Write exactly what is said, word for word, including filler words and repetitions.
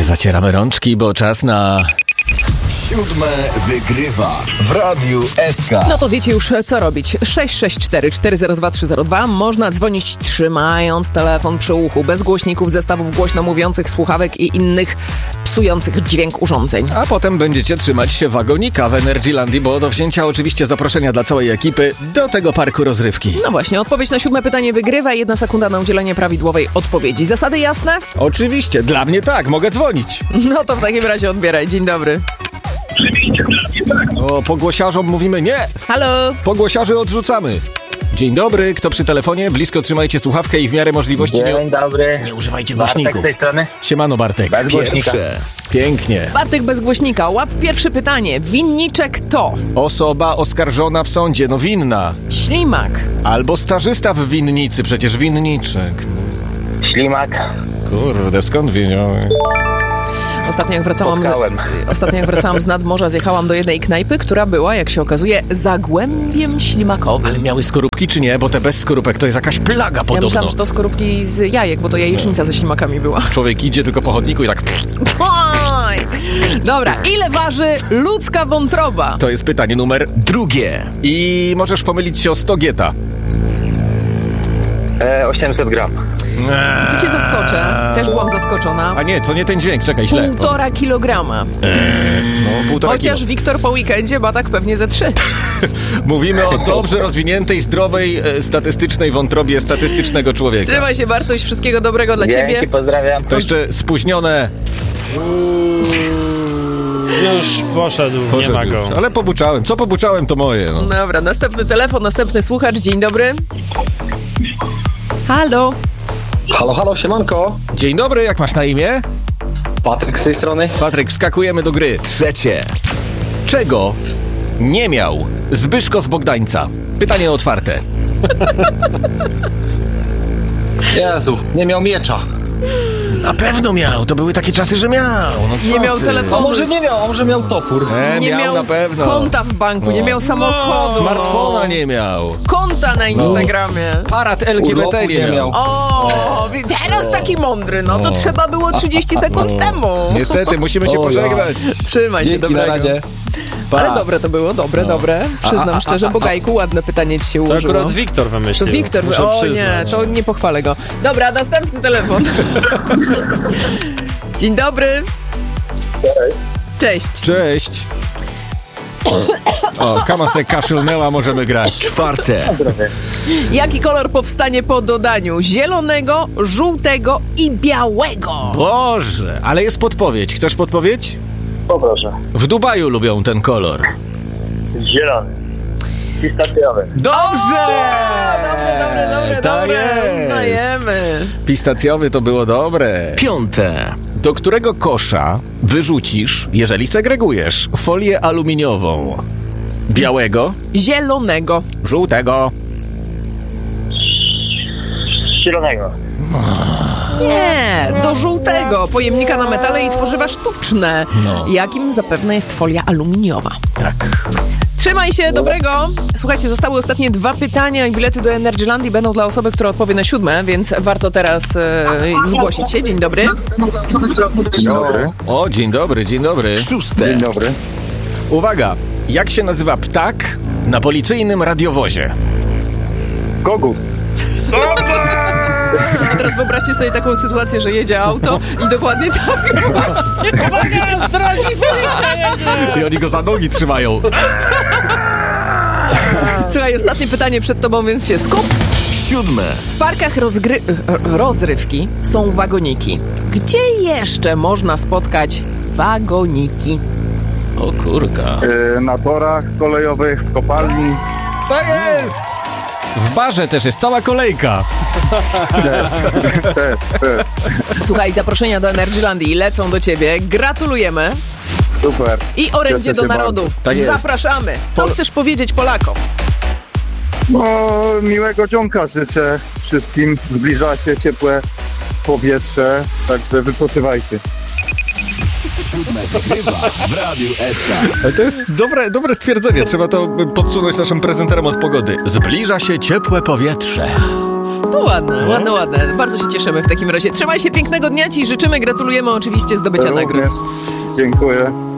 Zacieramy rączki, bo czas na... Siódme wygrywa w Radiu S K. No to wiecie już, co robić. sześć sześć cztery cztery zero dwa trzy zero dwa. Można dzwonić trzymając telefon przy uchu, bez głośników, zestawów głośno mówiących, słuchawek i innych psujących dźwięk urządzeń. A potem będziecie trzymać się wagonika w Energylandii, bo do wzięcia oczywiście zaproszenia dla całej ekipy do tego parku rozrywki. No właśnie, odpowiedź na siódme pytanie wygrywa. Jedna sekunda na udzielenie prawidłowej odpowiedzi. Zasady jasne? Oczywiście, dla mnie tak, mogę dzwonić. No to w takim razie odbieraj. Dzień dobry. Oczywiście, tak. O, pogłosiarzom mówimy nie. Halo? Pogłosiarzy odrzucamy. Dzień dobry, kto przy telefonie? Blisko trzymajcie słuchawkę i w miarę możliwości Dzień nie, dobry. nie używajcie Bartek głośników. z tej strony. Siemano Bartek. Bez głośnika. Pierwsze. Pięknie. Bartek bez głośnika. Łap pierwsze pytanie. Winniczek to Osoba oskarżona w sądzie, no winna. ślimak, Albo stażysta w winnicy, przecież winniczek. Ślimak. Kurde, skąd wiedziałem? Ostatnio jak wracałam, Spotkałem. ostatnio jak wracałam z nadmorza, zjechałam do jednej knajpy, która była, jak się okazuje, zagłębiem ślimakowym. Ale miały skorupki czy nie? Bo te bez skorupek to jest jakaś plaga Ja podobno. myślałam, że to skorupki z jajek, bo to jajecznica ze ślimakami była. Człowiek idzie tylko po chodniku i tak... Oj! Dobra, ile waży ludzka wątroba? To jest pytanie numer drugie. I możesz pomylić się o sto gieta. E, osiemset gram. Tu cię zaskoczę. Też byłam zaskoczona. A nie, to nie ten dźwięk, czekaj, źle. Półtora kilograma. No, półtora Chociaż kilo. Wiktor po weekendzie ma tak pewnie ze trzy. Mówimy o dobrze rozwiniętej, zdrowej, e, statystycznej wątrobie statystycznego człowieka. Trzymaj się, Bartoś, wszystkiego dobrego dla Dzięki, ciebie. pozdrawiam. To jeszcze spóźnione. Już poszedł, nie ma go. Już. Ale pobuczałem. Co pobuczałem, to moje. No. Dobra, następny telefon, następny słuchacz. Dzień dobry. Halo. Halo, halo, siemanko. Dzień dobry, jak masz na imię? Patryk z tej strony. Patryk, wskakujemy do gry. Trzecie. Czego nie miał Zbyszko z Bogdańca? Pytanie otwarte. Jezu, nie miał miecza. Na pewno miał. To były takie czasy, że miał. No co Nie miał ty? A telefonu. może nie miał, a może miał topór. E, Nie miał, miał na pewno. konta w banku, nie No. miał samochodu. Smartfona nie miał. Konta na Instagramie. Parad L G B T Urlopu nie nie miał. miał. O, teraz taki mądry, no to trzeba było trzydzieści sekund temu. Niestety, musimy się O, ja. pożegnać. Trzymaj się, Dzięki, na dobrego. razie. Ale dobre to było, dobre, dobre. Przyznam szczerze, Bogajku, ładne pytanie ci się To ułożyło. akurat Wiktor To wymyślił. Wiktor, muszę o nie, przyznać. to nie pochwalę go. Dobra, następny telefon. Dzień dobry. Cześć. Cześć. O, Kama se kaszlnęła, możemy grać. Czwarte. Jaki kolor powstanie po dodaniu zielonego, żółtego i białego? Boże, ale jest podpowiedź. Chcesz podpowiedź? Poproszę. W Dubaju lubią ten kolor. Zielony. Pistacjowy. Dobrze! Dobre, dobre, dobre, Tak dobre. jest. Uznajemy. Pistacjowy to było dobre. Piąte. Do którego kosza wyrzucisz, jeżeli segregujesz, folię aluminiową? Białego, Zielonego. żółtego. Zielonego. Nie, do żółtego. Pojemnika na metale i tworzywa sztuczne. No. Jakim zapewne jest folia aluminiowa. Tak. Trzymaj się, dobrego. Słuchajcie, zostały ostatnie dwa pytania i bilety do Energylandii będą dla osoby, która odpowie na siódme, więc warto teraz e, zgłosić się. Dzień dobry. Dzień dobry. O, dzień dobry, dzień dobry. Szóste. Dzień dobry. Uwaga, jak się nazywa ptak na policyjnym radiowozie? Kogut. A teraz wyobraźcie sobie taką sytuację, że jedzie auto i dokładnie tak. Uwaga, z drogi policja jedzie. I oni go za nogi trzymają. Słuchaj, ostatnie pytanie przed tobą, więc się skup. Siódme. W parkach rozgry... rozrywki są wagoniki. Gdzie jeszcze można spotkać wagoniki? O kurka. Na torach kolejowych, w kopalni. Tak jest! W barze też jest cała kolejka. Też, też. Słuchaj, zaproszenia do Energylandii lecą do ciebie. Gratulujemy. Super. I orędzie Cieszę do się narodu. bardzo. Tak jest. Zapraszamy. Co chcesz powiedzieć Polakom? No, miłego dzionka życzę wszystkim. Zbliża się ciepłe powietrze, także wypoczywajcie. Siódme wygrywa w Radiu S K. Ale to jest dobre, dobre stwierdzenie. Trzeba to podsunąć naszym prezenterom od pogody. Zbliża się ciepłe powietrze. To ładne, ładne, ładne. Bardzo się cieszymy w takim razie. Trzymaj się, pięknego dnia ci życzymy, gratulujemy oczywiście zdobycia nagród. Również. Dziękuję.